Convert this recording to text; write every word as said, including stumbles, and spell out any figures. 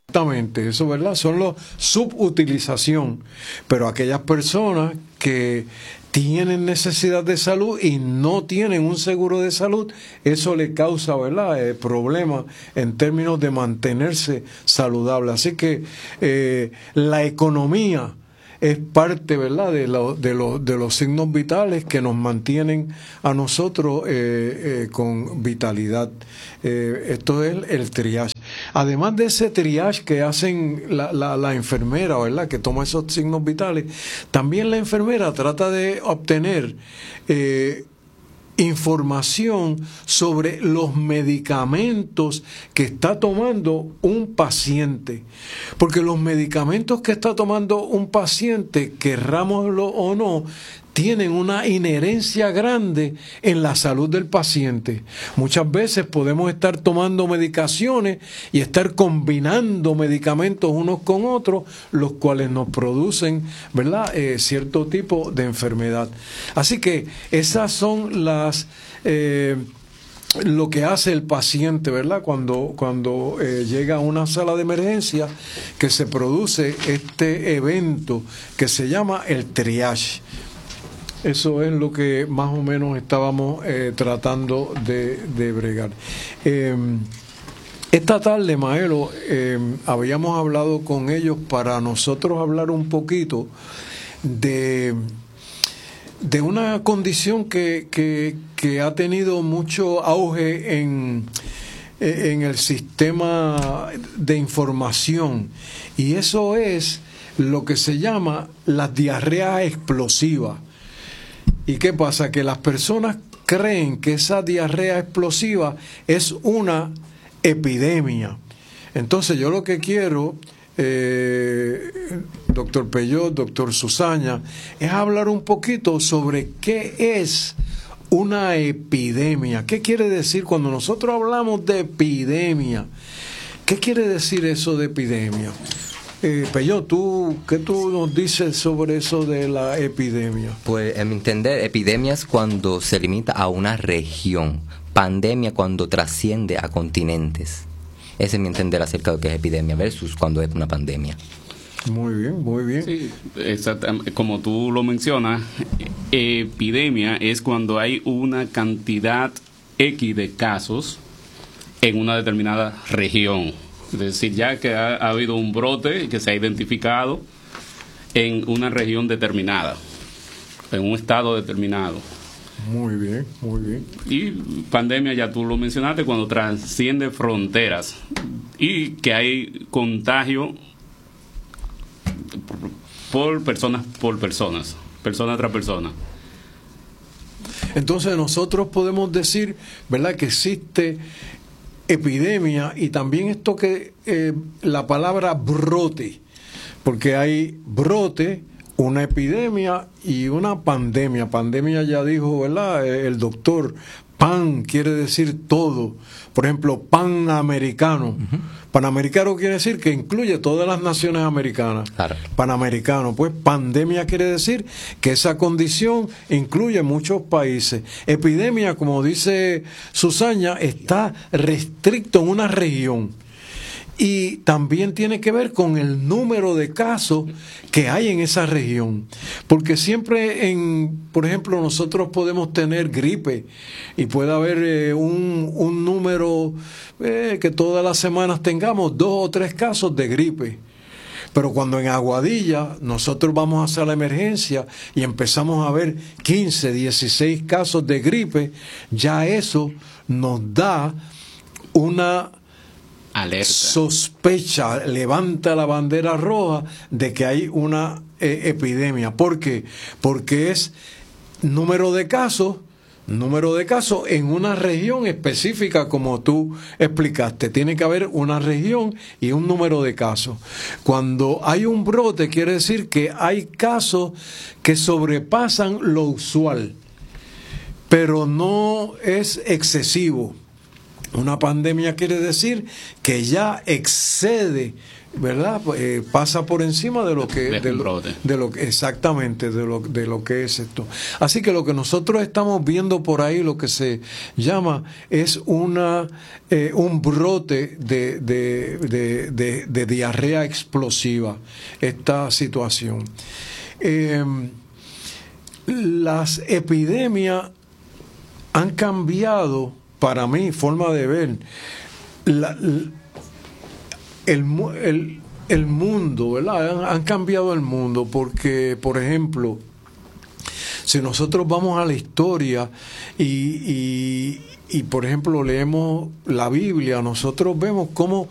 Exactamente, eso, ¿verdad? Son los subutilización, pero aquellas personas que tienen necesidad de salud y no tienen un seguro de salud, eso le causa, ¿verdad?, eh, problemas en términos de mantenerse saludable. Así que eh, la economía es parte, ¿verdad?, de, lo, de, lo, de los signos vitales que nos mantienen a nosotros eh, eh, con vitalidad. Eh, esto es el triage. Además de ese triage que hacen la, la, la enfermera, ¿verdad?, que toma esos signos vitales, también la enfermera trata de obtener eh, información sobre los medicamentos que está tomando un paciente. Porque los medicamentos que está tomando un paciente, querrámoslo o no, tienen una inherencia grande en la salud del paciente. Muchas veces podemos estar tomando medicaciones y estar combinando medicamentos unos con otros, los cuales nos producen, ¿verdad?, eh, cierto tipo de enfermedad. Así que esas son las... Eh, lo que hace el paciente, ¿verdad?, cuando, cuando eh, llega a una sala de emergencia, que se produce este evento que se llama el triage. Eso es lo que más o menos estábamos eh, tratando de, de bregar. Eh, esta tarde, Maelo, eh, habíamos hablado con ellos para nosotros hablar un poquito de, de una condición que, que, que ha tenido mucho auge en, en el sistema de información, y eso es lo que se llama las diarreas explosivas. ¿Y qué pasa? Que las personas creen que esa diarrea explosiva es una epidemia. Entonces yo lo que quiero, eh, doctor Peyot, doctor Susaña, es hablar un poquito sobre qué es una epidemia. ¿Qué quiere decir cuando nosotros hablamos de epidemia? ¿Qué quiere decir eso de epidemia? Eh, Peyot, ¿tú, ¿qué tú nos dices sobre eso de la epidemia? Pues, en mi entender, epidemia es cuando se limita a una región. Pandemia cuando trasciende a continentes. Ese es mi entender acerca de lo que es epidemia versus cuando es una pandemia. Muy bien, muy bien. Sí, exactamente. Como tú lo mencionas, epidemia es cuando hay una cantidad X de casos en una determinada región. Es decir, ya que ha, ha habido un brote que se ha identificado en una región determinada, en un estado determinado. Muy bien, muy bien. Y pandemia, ya tú lo mencionaste, cuando trasciende fronteras y que hay contagio por personas, por personas, persona tras persona. Entonces nosotros podemos decir, ¿verdad?, que existe epidemia y también esto que eh, la palabra brote, porque hay brote, una epidemia y una pandemia. Pandemia ya dijo, ¿verdad?, el doctor, pan quiere decir todo. Por ejemplo, panamericano. Uh-huh. Panamericano quiere decir que incluye todas las naciones americanas. Claro. Panamericano. Pues pandemia quiere decir que esa condición incluye muchos países. Epidemia, como dice Susaña, está restricto en una región. Y también tiene que ver con el número de casos que hay en esa región. Porque siempre, en, por ejemplo, nosotros podemos tener gripe y puede haber eh, un, un número eh, que todas las semanas tengamos dos o tres casos de gripe. Pero cuando en Aguadilla nosotros vamos a hacer la emergencia y empezamos a ver quince, dieciséis casos de gripe, ya eso nos da una alerta, sospecha, levanta la bandera roja de que hay una eh, epidemia. ¿Por qué? Porque es número de casos, número de casos en una región específica, como tú explicaste. Tiene que haber una región y un número de casos. Cuando hay un brote, quiere decir que hay casos que sobrepasan lo usual, pero no es excesivo. Una pandemia quiere decir que ya excede, ¿verdad? Eh, pasa por encima de lo que de lo, de lo que exactamente de lo de lo que es esto. Así que lo que nosotros estamos viendo por ahí, lo que se llama es una eh, un brote de de, de, de de diarrea explosiva, esta situación. Eh, las epidemias han cambiado, para mí, forma de ver la, el, el, el mundo, ¿verdad? Han, han cambiado el mundo porque, por ejemplo, si nosotros vamos a la historia y, y, y por ejemplo, leemos la Biblia, nosotros vemos cómo